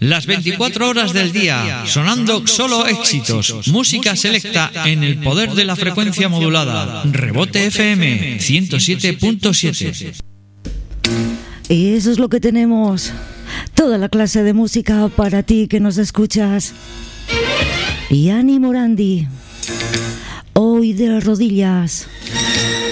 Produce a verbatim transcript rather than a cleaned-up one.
Las veinticuatro horas del día, sonando solo éxitos, música selecta en el poder de la frecuencia modulada. Rebote F M ciento siete punto siete. Y eso es lo que tenemos. Toda la clase de música para ti que nos escuchas. Yanni Morandi, hoy de rodillas.